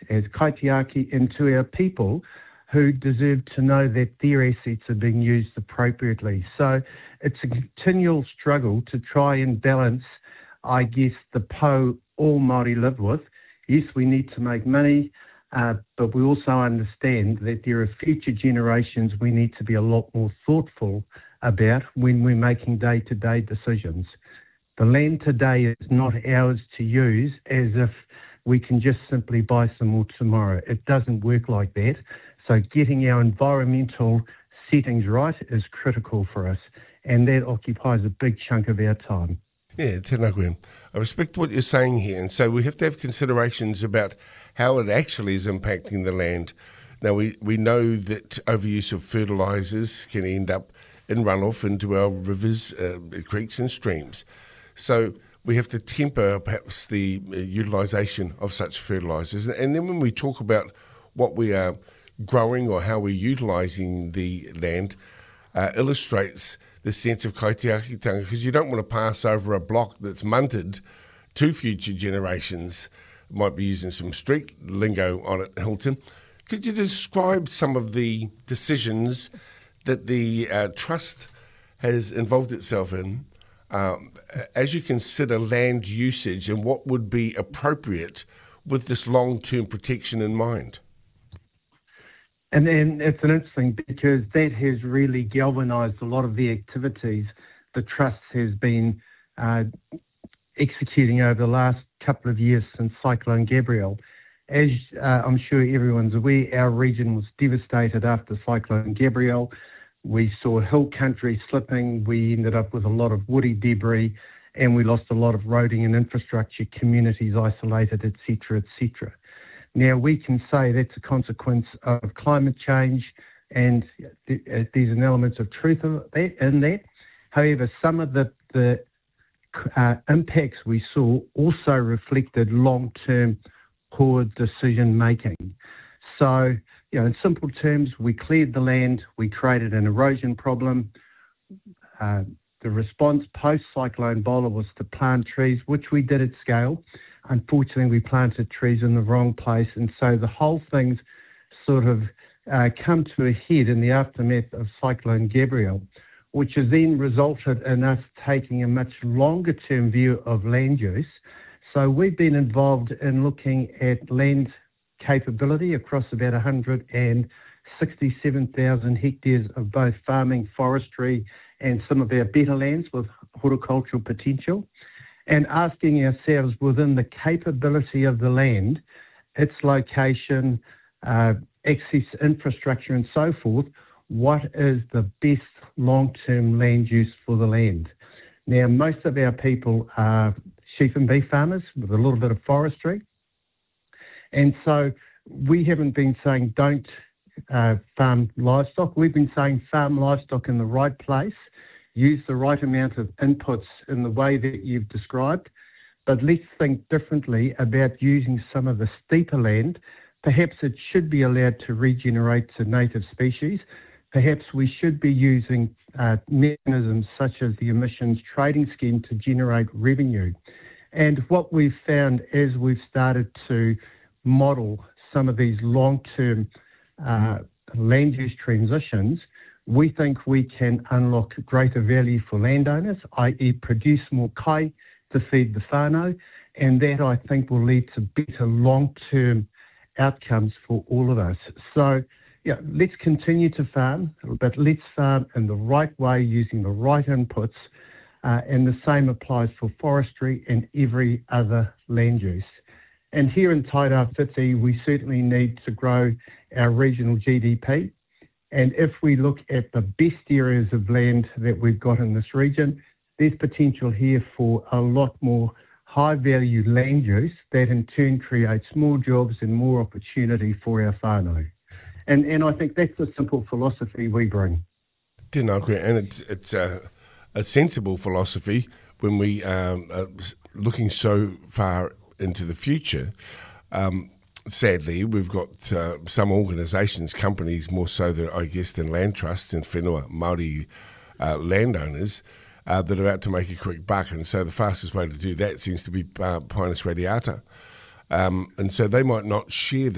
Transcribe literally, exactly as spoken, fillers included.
as kaitiaki and to our people who deserve to know that their assets are being used appropriately. So it's a continual struggle to try and balance, I guess, the po all Māori live with. Yes, we need to make money, uh, but we also understand that there are future generations we need to be a lot more thoughtful about when we're making day-to-day decisions. The land today is not ours to use as if we can just simply buy some more tomorrow. It doesn't work like that. So getting our environmental settings right is critical for us, and that occupies a big chunk of our time. Yeah, tēnā koe. I respect what you're saying here, and so we have to have considerations about how it actually is impacting the land. Now, we, we know that overuse of fertilisers can end up in runoff into our rivers, uh, creeks and streams. So we have to temper perhaps the uh, utilisation of such fertilisers. And then when we talk about what we are growing or how we're utilising the land, uh, illustrates the sense of kaitiakitanga, because you don't want to pass over a block that's munted to future generations. Might be using some street lingo on it, Hilton. Could you describe some of the decisions that the uh, Trust has involved itself in um, as you consider land usage and what would be appropriate with this long-term protection in mind? And then it's an interesting because that has really galvanised a lot of the activities the Trust has been uh, executing over the last couple of years since Cyclone Gabrielle. As uh, I'm sure everyone's aware, our region was devastated after Cyclone Gabrielle. We saw hill country slipping, we ended up with a lot of woody debris, and we lost a lot of roading and infrastructure, communities isolated, et cetera, et cetera. Now, we can say that's a consequence of climate change, and th- there's an element of truth in that. In that. However, some of the, the uh, impacts we saw also reflected long-term poor decision-making. So, you know, in simple terms, we cleared the land, we created an erosion problem. Uh, the response post-Cyclone Bola was to plant trees, which we did at scale. Unfortunately, we planted trees in the wrong place, and so the whole thing's sort of uh, come to a head in the aftermath of Cyclone Gabrielle, which has then resulted in us taking a much longer-term view of land use. So we've been involved in looking at land capability across about one hundred sixty-seven thousand hectares of both farming, forestry, and some of our better lands with horticultural potential, and asking ourselves within the capability of the land, its location, uh, access infrastructure and so forth, what is the best long-term land use for the land? Now, most of our people are sheep and beef farmers with a little bit of forestry. And so we haven't been saying don't uh, farm livestock. We've been saying farm livestock in the right place, use the right amount of inputs in the way that you've described, but let's think differently about using some of the steeper land. Perhaps it should be allowed to regenerate to native species. Perhaps we should be using uh, mechanisms such as the emissions trading scheme to generate revenue. And what we've found as we've started to model some of these long-term uh, land use transitions, we think we can unlock greater value for landowners, that is produce more kai to feed the whānau, and that I think will lead to better long-term outcomes for all of us. So, yeah, let's continue to farm, but let's farm in the right way using the right inputs, uh, and the same applies for forestry and every other land use. And here in Tairāwhiti, we certainly need to grow our regional G D P. And if we look at the best areas of land that we've got in this region, there's potential here for a lot more high-value land use that in turn creates more jobs and more opportunity for our whānau. And, and I think that's the simple philosophy we bring. Tēnā koe, and it's, it's a, a sensible philosophy when we um, are looking so far into the future. Um, sadly, we've got uh, some organisations, companies more so than I guess than land trusts and whenua Māori uh, landowners uh, that are out to make a quick buck, and so the fastest way to do that seems to be uh, Pinus radiata. Um, and so they might not share the